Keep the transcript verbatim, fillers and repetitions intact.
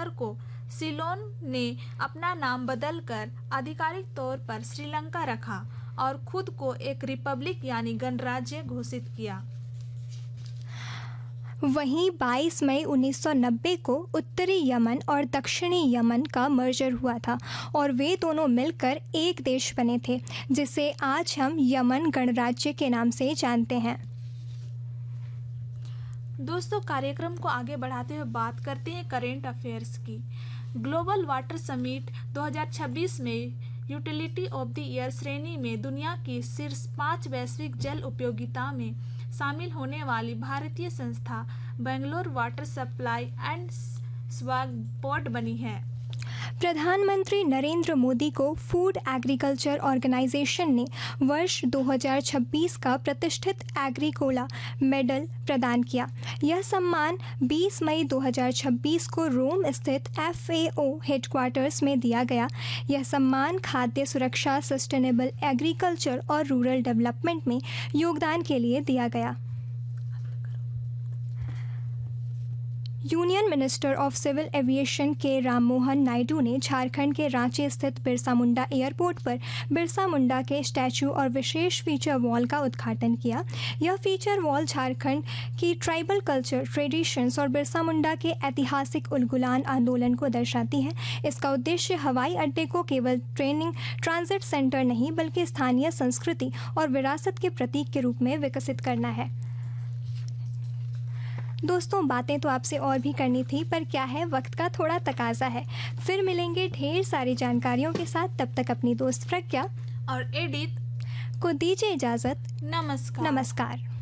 सत्तर को सिलोन ने अपना नाम बदलकर आधिकारिक तौर पर श्रीलंका रखा और खुद को एक रिपब्लिक यानी गणराज्य घोषित किया। वहीं बाईस मई उन्नीस सौ नब्बे को उत्तरी यमन और दक्षिणी यमन का मर्जर हुआ था और वे दोनों मिलकर एक देश बने थे, जिसे आज हम यमन गणराज्य के नाम से जानते हैं। दोस्तों, कार्यक्रम को आगे बढ़ाते हुए बात करते हैं करेंट अफेयर्स की। ग्लोबल वाटर समिट दो हज़ार छब्बीस में यूटिलिटी ऑफ द ईयर श्रेणी में दुनिया की शीर्ष पाँच वैश्विक जल उपयोगिता में शामिल होने वाली भारतीय संस्था Bangalore water supply and swag board बनी है। प्रधानमंत्री नरेंद्र मोदी को फूड एग्रीकल्चर ऑर्गेनाइजेशन ने वर्ष दो हज़ार छब्बीस का प्रतिष्ठित एग्रीकोला मेडल प्रदान किया। यह सम्मान बीस मई दो हज़ार छब्बीस को रोम स्थित एफ ए ओ हेडक्वार्टर्स में दिया गया। यह सम्मान खाद्य सुरक्षा, सस्टेनेबल एग्रीकल्चर और रूरल डेवलपमेंट में योगदान के लिए दिया गया। Union minister of civil aviation के राम मोहन नायडू ने झारखंड के रांची स्थित बिरसा मुंडा एयरपोर्ट पर बिरसा मुंडा के स्टैचू और विशेष फीचर वॉल का उद्घाटन किया। यह फीचर वॉल झारखंड की ट्राइबल कल्चर, ट्रेडिशंस और बिरसा मुंडा के ऐतिहासिक उलगुलान आंदोलन को दर्शाती है। इसका उद्देश्य हवाई अड्डे को केवल ट्रेनिंग ट्रांजिट सेंटर नहीं बल्कि स्थानीय संस्कृति और विरासत के प्रतीक के रूप में विकसित करना है। दोस्तों, बातें तो आपसे और भी करनी थी, पर क्या है, वक्त का थोड़ा तकाजा है। फिर मिलेंगे ढेर सारी जानकारियों के साथ। तब तक अपनी दोस्त प्रज्ञा और एडिथ को दीजिए इजाज़त। नमस्कार। नमस्कार।